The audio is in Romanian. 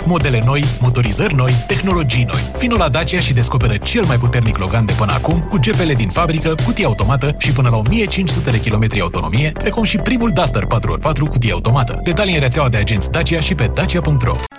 Modele noi, motorizări noi, tehnologii noi. Vino la Dacia și descoperă cel mai puternic Logan de până acum, cu GPL din fabrică, cutie automată și până la 1500 de km autonomie, precum și primul Duster 4x4 cutie automată. Detalii în rețeaua de agenți Dacia și pe dacia.ro.